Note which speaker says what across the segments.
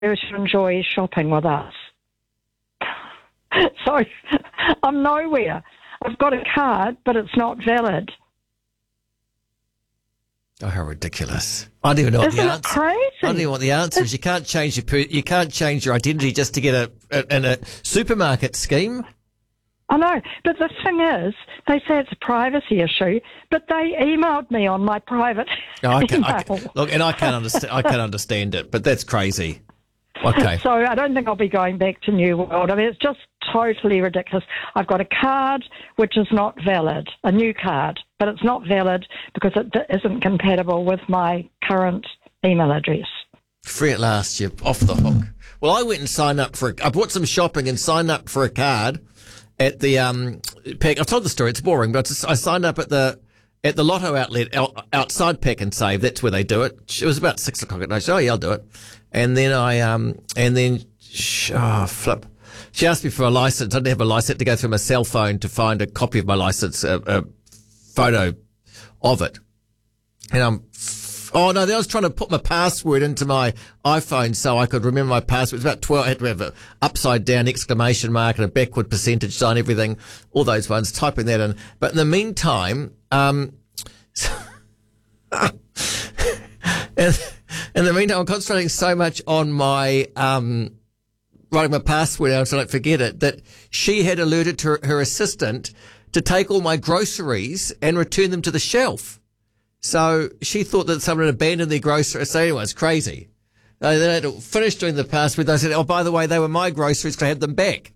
Speaker 1: to enjoy shopping with us. So I'm nowhere. I've got a card, but it's not valid.
Speaker 2: Oh, how ridiculous! I don't even know what the answer.
Speaker 1: Crazy?
Speaker 2: I don't even know what the answer is. You can't change your identity just to get in a supermarket scheme.
Speaker 1: I know, but the thing is, they say it's a privacy issue, but they emailed me on my private email.
Speaker 2: I can't understand. I can't understand it, but that's crazy. Okay.
Speaker 1: So I don't think I'll be going back to New World. I mean, it's just totally ridiculous. I've got a card which is not valid, a new card, but it's not valid because it isn't compatible with my current email address.
Speaker 2: Free at last, you're off the hook. Well, I went and signed up I bought some shopping and signed up for a card at the Pack. I've told the story. It's boring, but I signed up at the Lotto outlet outside Pack and Save. That's where they do it. It was about 6 o'clock at night. So, I'll do it. And then flip. She asked me for a license. I didn't have a license to go through my cell phone to find a copy of my license, a photo of it. And then I was trying to put my password into my iPhone so I could remember my password. It was about 12. I had to have an upside down exclamation mark and a backward percentage sign, everything, all those ones, typing that in. But in the meantime, in the meantime, I'm concentrating so much on my writing my password out so I don't forget it, that she had alerted her assistant to take all my groceries and return them to the shelf. So she thought that someone had abandoned their groceries. So anyway, it's crazy. They had to finish doing the password. They said, oh, by the way, they were my groceries because I had them back.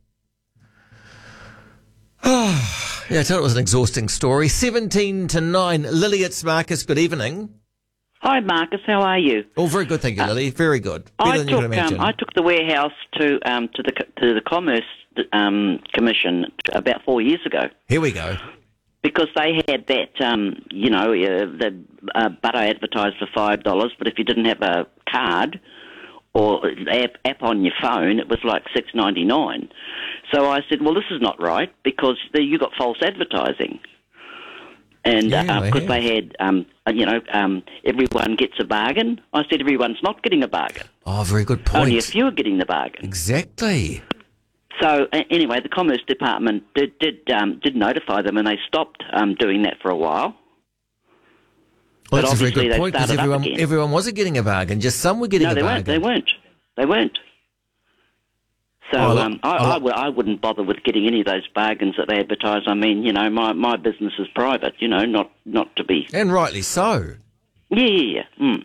Speaker 2: Yeah, I told it was an exhausting story. 7-9. Lily, it's Marcus. Good evening.
Speaker 3: Hi, Marcus. How are you?
Speaker 2: Oh, very good, thank you, Lily. Very good. Better than you could imagine.
Speaker 3: I took the warehouse to the Commerce Commission about 4 years ago.
Speaker 2: Here we go.
Speaker 3: Because they had that, the butter advertised for $5, but if you didn't have a card or app on your phone, it was like $6.99. So I said, well, this is not right because you got false advertising. And because they had, everyone gets a bargain. I said everyone's not getting a bargain.
Speaker 2: Oh, very good point.
Speaker 3: Only a few are getting the bargain.
Speaker 2: Exactly.
Speaker 3: So anyway, the Commerce Department did notify them, and they stopped doing that for a while.
Speaker 2: Well, that's a very good point because everyone wasn't getting a bargain. Just some were getting a bargain.
Speaker 3: No, they weren't. So I wouldn't bother with getting any of those bargains that they advertise. I mean, my business is private, not to be.
Speaker 2: And rightly so.
Speaker 3: Yeah.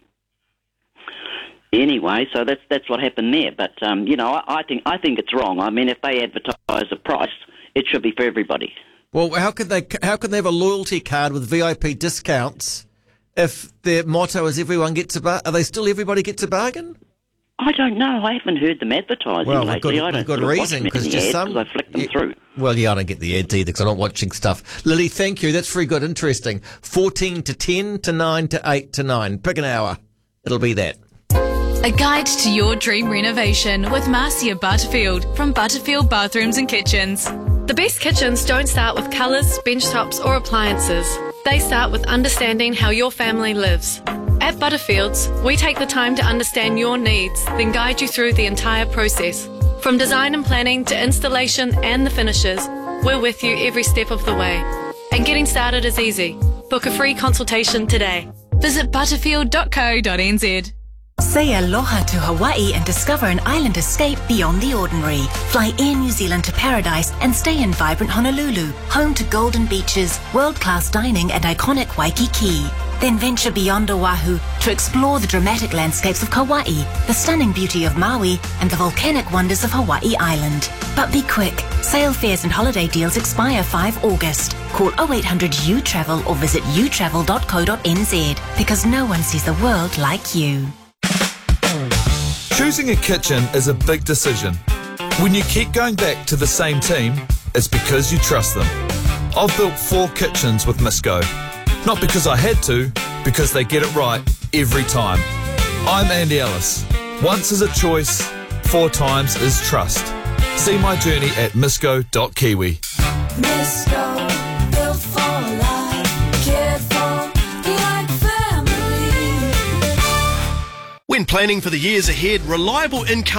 Speaker 3: Anyway, so that's what happened there. But I think it's wrong. I mean, if they advertise a price, it should be for everybody.
Speaker 2: Well, how can they have a loyalty card with VIP discounts if their motto is everyone gets a bargain? Are they still everybody gets a bargain?
Speaker 3: I don't know. I haven't heard them advertising lately. I don't
Speaker 2: got reason because just some.
Speaker 3: I flick them through.
Speaker 2: Well, yeah, I don't get the ads either because I'm not watching stuff. Lily, thank you. That's very good, interesting. 14 to 10 to 9 to 8 to 9. Pick an hour. It'll be that.
Speaker 4: A guide to your dream renovation with Marcia Butterfield from Butterfield Bathrooms and Kitchens.
Speaker 5: The best kitchens don't start with colours, bench tops or appliances. They start with understanding how your family lives. At Butterfields, we take the time to understand your needs, then guide you through the entire process. From design and planning to installation and the finishes, we're with you every step of the way. And getting started is easy. Book a free consultation today.
Speaker 4: Visit butterfield.co.nz.
Speaker 6: Say aloha to Hawaii and discover an island escape beyond the ordinary. Fly Air New Zealand to Paradise and stay in vibrant Honolulu, home to golden beaches, world-class dining and iconic Waikiki. Then venture beyond Oahu to explore the dramatic landscapes of Kauai, the stunning beauty of Maui and the volcanic wonders of Hawaii Island. But be quick, sale fares and holiday deals expire 5 August. Call 0800 U-Travel or visit utravel.co.nz because no one sees the world like you.
Speaker 7: Choosing a kitchen is a big decision. When you keep going back to the same team, it's because you trust them. I've built 4 kitchens with Misco. Not because I had to, because they get it right every time. I'm Andy Ellis. Once is a choice, 4 times is trust. See my journey at misco.kiwi.
Speaker 8: Misco, built for life, cared for like family.
Speaker 9: When Planning for the years ahead, reliable income